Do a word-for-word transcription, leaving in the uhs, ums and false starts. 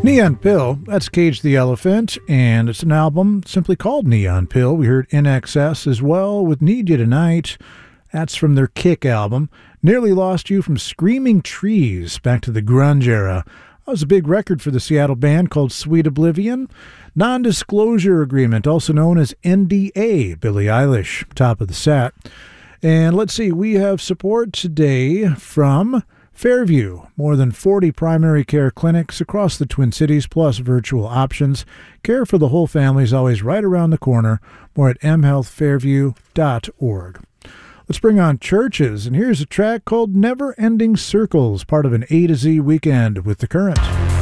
Neon Pill, that's Cage the Elephant, and it's an album simply called Neon Pill. We heard N X S as well with Need You Tonight. That's from their Kick album. Nearly Lost You from Screaming Trees, back to the grunge era. That was a big record for the Seattle band called Sweet Oblivion. Non-Disclosure Agreement, also known as N D A, Billie Eilish, top of the set. And let's see, we have support today from Fairview. More than forty primary care clinics across the Twin Cities, plus virtual options. Care for the whole family is always right around the corner. More at m health fairview dot org. Let's bring on Churches, and here's a track called Never Ending Circles, part of an A to Z weekend with The Current.